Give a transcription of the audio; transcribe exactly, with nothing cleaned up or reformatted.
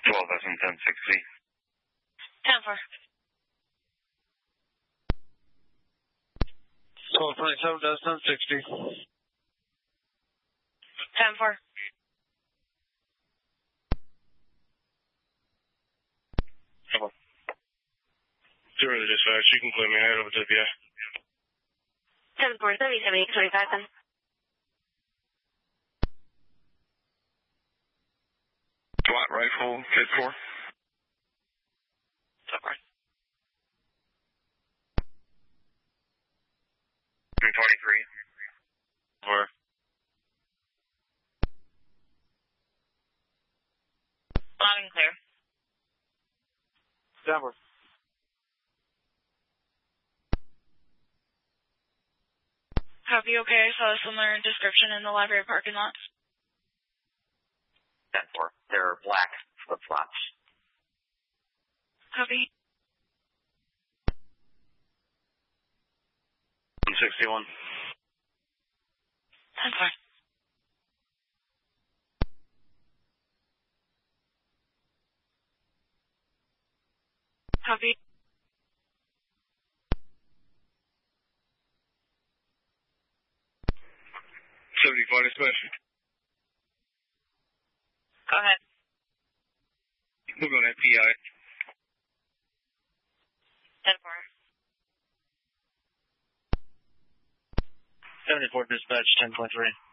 twelve S M ten sixty. ten four. twelve twenty-seven S ten sixty. ten four. Zero to dispatch, you can clear me, I head over to the P I. ten four, seventy-seven, twenty-five then. SWAT rifle, Kid four. ten four. three twenty-three. Four. Loud and clear. Denver. Copy, okay. I saw a similar description in the library parking lot. ten four. They're black flip-flops. Copy. one sixty-one. ten four. Copy. seventy-four dispatch. Go ahead. Moving on at P I. ten four. seventy-four dispatch, ten point three.